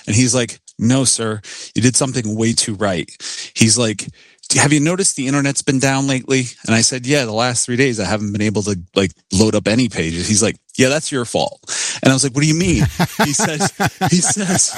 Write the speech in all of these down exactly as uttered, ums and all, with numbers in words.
And he's like, no, sir, you did something way too right. He's like, have you noticed the internet's been down lately? And I said, yeah, the last three days I haven't been able to like load up any pages. He's like, yeah, that's your fault. And I was like, what do you mean? He says, he says,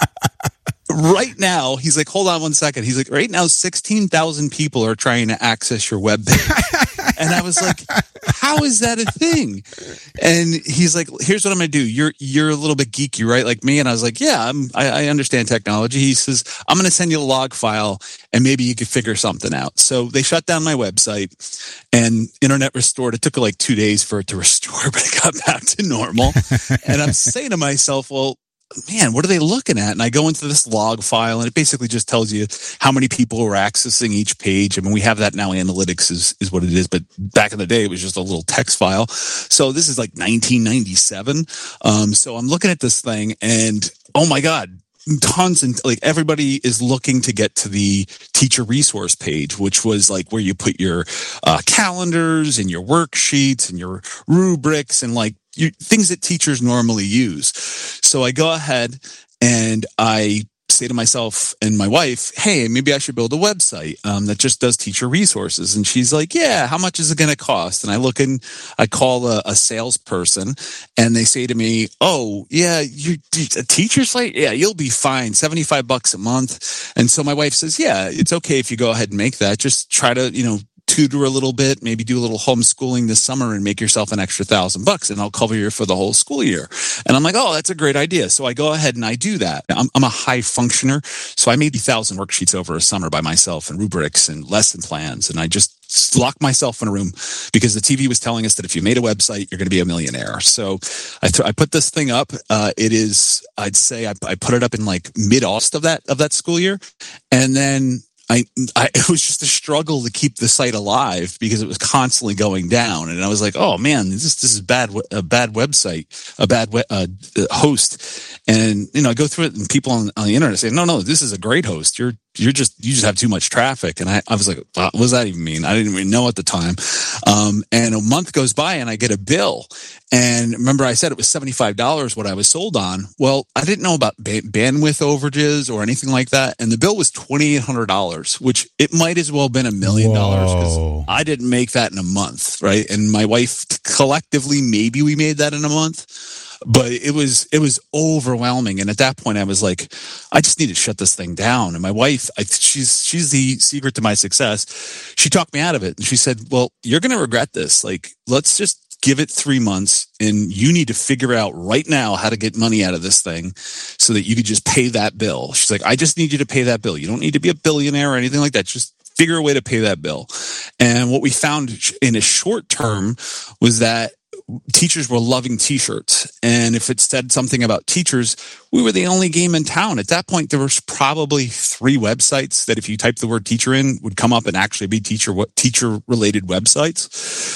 right now, he's like, hold on one second. He's like, right now, sixteen thousand people are trying to access your webpage. And I was like, how is that a thing? And he's like, here's what I'm going to do. You're, you're a little bit geeky, right? Like me. And I was like, yeah, I'm, I, I understand technology. He says, I'm going to send you a log file and maybe you could figure something out. So they shut down my website and internet restored. It took like two days for it to restore, but it got back to normal. And I'm saying to myself, well, man, what are they looking at? And I go into this log file and it basically just tells you how many people are accessing each page. I mean, we have that now. Analytics is, is what it is. But back in the day, it was just a little text file. So this is like nineteen ninety-seven. Um, so I'm looking at this thing and oh my God, tons and like everybody is looking to get to the teacher resource page, which was like where you put your uh, calendars and your worksheets and your rubrics and like you, things that teachers normally use. So I go ahead and I say to myself and my wife, hey, maybe I should build a website um, that just does teacher resources. And she's like, yeah, how much is it going to cost? And I look and I call a, a salesperson and they say to me, oh, yeah, you a teacher site? Yeah, you'll be fine. seventy-five bucks a month. And so my wife says, yeah, it's okay if you go ahead and make that. Just try to, you know, tutor a little bit, maybe do a little homeschooling this summer and make yourself an extra thousand bucks and I'll cover you for the whole school year. And I'm like, oh, that's a great idea. So I go ahead and I do that. I'm, I'm a high functioner. So I made a thousand worksheets over a summer by myself and rubrics and lesson plans. And I just locked myself in a room because the T V was telling us that if you made a website, you're going to be a millionaire. So I, th- I put this thing up. Uh, it is, I'd say I, I put it up in like mid-August of that, of that school year. And then I, I, it was just a struggle to keep the site alive because it was constantly going down. And I was like, oh man, this is, this is bad, a bad website, a bad we- uh, host. And, you know, I go through it and people on, on the internet say, no, no, this is a great host. You're, you're just, you just have too much traffic. And I, I was like, what does that even mean? I didn't even know at the time. Um, and a month goes by and I get a bill. And remember I said it was seventy-five dollars what I was sold on. Well, I didn't know about ba- bandwidth overages or anything like that. And the bill was twenty-eight hundred dollars, which it might as well have been a million dollars because I didn't make that in a month. Right. And my wife collectively, maybe we made that in a month. But it was it was overwhelming, and at that point, I was like, I just need to shut this thing down. And my wife, I, she's she's the secret to my success. She talked me out of it, and she said, "Well, you're going to regret this. Like, let's just give it three months, and you need to figure out right now how to get money out of this thing, so that you could just pay that bill." She's like, "I just need you to pay that bill. You don't need to be a billionaire or anything like that. Just figure a way to pay that bill." And what we found in a short term was that teachers were loving t-shirts. And if it said something about teachers, we were the only game in town. At that point, there was probably three websites that if you type the word teacher in would come up and actually be teacher, teacher related websites.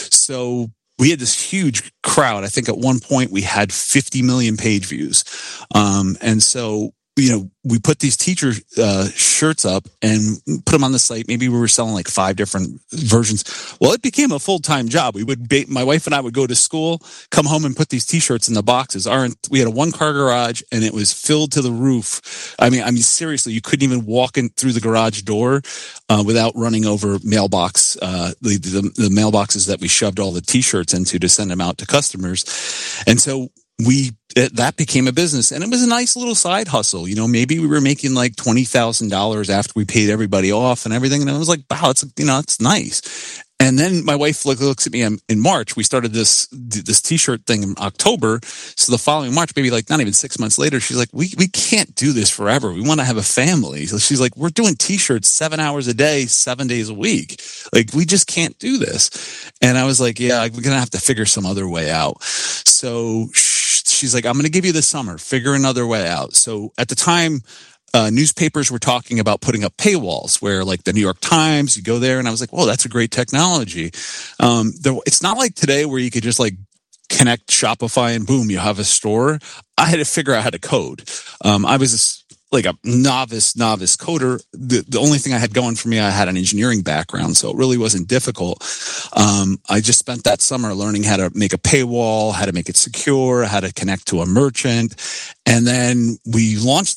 So we had this huge crowd. I think at one point we had fifty million page views. Um, and so, you know, we put these teacher uh, shirts up and put them on the site. Maybe we were selling like five different versions. Well, it became a full-time job. We would, ba- my wife and I would go to school, come home and put these t-shirts in the boxes. Our, we had a one-car garage and it was filled to the roof. I mean, I mean, seriously, you couldn't even walk in through the garage door uh, without running over mailbox, uh, the, the, the mailboxes that we shoved all the t-shirts into to send them out to customers. And so we, that became a business, and it was a nice little side hustle. You know, maybe we were making like twenty thousand dollars after we paid everybody off and everything. And I was like, wow, it's, you know, it's nice. And then my wife looks at me in March. We started this this t-shirt thing in October. So the following March, maybe like not even six months later, she's like, we we can't do this forever. We want to have a family. So she's like, we're doing t-shirts seven hours a day, seven days a week. Like, we just can't do this. And I was like, yeah, we're going to have to figure some other way out. So she's like, I'm going to give you the summer, figure another way out. So at the time, Uh, newspapers were talking about putting up paywalls where, like the New York Times, you go there and I was like, whoa, that's a great technology. Um, there, it's not like today where you could just like connect Shopify and boom, you have a store. I had to figure out how to code. Um, I was a, like a novice, novice coder. The, the only thing I had going for me, I had an engineering background, so it really wasn't difficult. Um, I just spent that summer learning how to make a paywall, how to make it secure, how to connect to a merchant. And then we launched